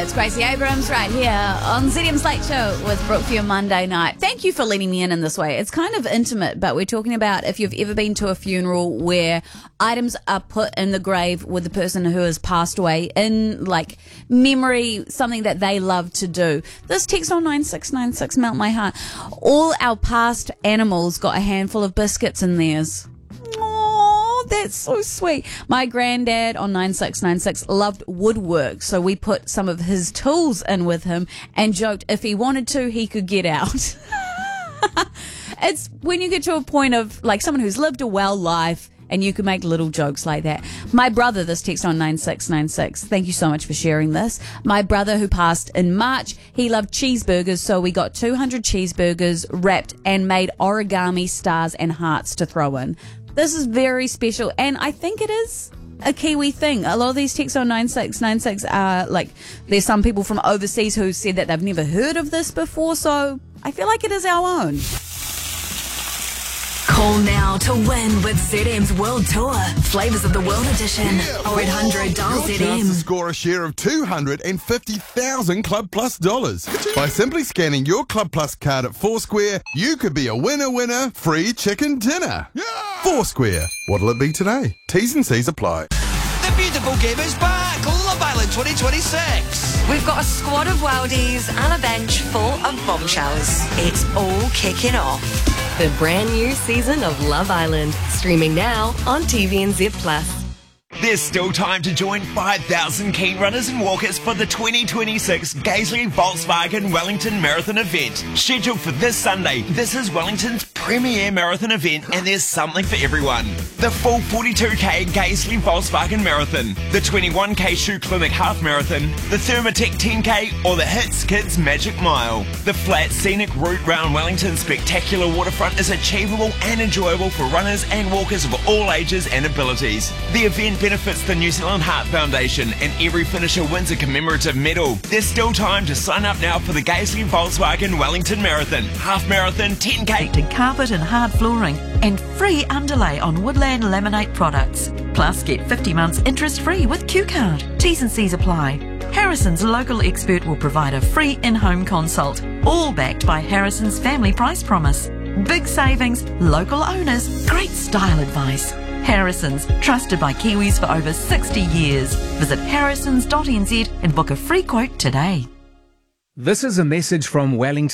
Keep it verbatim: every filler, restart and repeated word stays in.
It's Gracie Abrams right here on Z D M's Late Show with Brooke for your Monday night. Thank you for letting me in in this way. It's kind of intimate, but we're talking about if you've ever been to a funeral where items are put in the grave with the person who has passed away in, like, memory, something that they love to do. This text on nine six nine six melt my heart. All our past animals got a handful of biscuits in theirs. That's so sweet. My granddad on nine six nine six loved woodwork, so we put some of his tools in with him and joked if he wanted to, he could get out. It's when you get to a point of, like, someone who's lived a well life and you can make little jokes like that. My brother, this text on nine six nine six, thank you so much for sharing this. My brother who passed in March, he loved cheeseburgers, so we got two hundred cheeseburgers wrapped and made origami stars and hearts to throw in. This is very special, and I think it is a Kiwi thing. A lot of these texts on nine six nine six are like, there's some people from overseas who said that they've never heard of this before, so I feel like it is our own. Call now to win with Z M's World Tour. Flavours of the World Edition. Yeah, oh eight hundred dial your Z chance M. to score a share of two hundred fifty thousand Club Plus dollars. By simply scanning your Club Plus card at Foursquare, you could be a winner winner free chicken dinner. Yeah! Foursquare. What'll it be today? T's and C's apply. The beautiful game is back! Love Island twenty twenty-six! We've got a squad of worldies and a bench full of bombshells. It's all kicking off. The brand new season of Love Island, streaming now on T V and Z Plus. There's still time to join five thousand keen runners and walkers for the twenty twenty-six Gaisley Volkswagen Wellington Marathon event. Scheduled for this Sunday, this is Wellington's premier marathon event and there's something for everyone. The full forty-two K Gaisley Volkswagen Marathon, the twenty-one K Shoe Clinic Half Marathon, the Thermatech ten K or the Hits Kids Magic Mile. The flat scenic route round Wellington's spectacular waterfront is achievable and enjoyable for runners and walkers of all ages and abilities. The event benefits the New Zealand Heart Foundation and every finisher wins a commemorative medal. There's still time to sign up now for the Gaisley Volkswagen Wellington Marathon, Half Marathon, ten K. Carpet and hard flooring and free underlay on Woodland Laminate products. Plus get fifty months interest free with Q Card. T's and C's apply. Harrison's local expert will provide a free in-home consult, all backed by Harrison's family price promise. Big savings, local owners, great style advice. Harrison's, trusted by Kiwis for over sixty years. Visit harrisons dot n z and book a free quote today. This is a message from Wellington.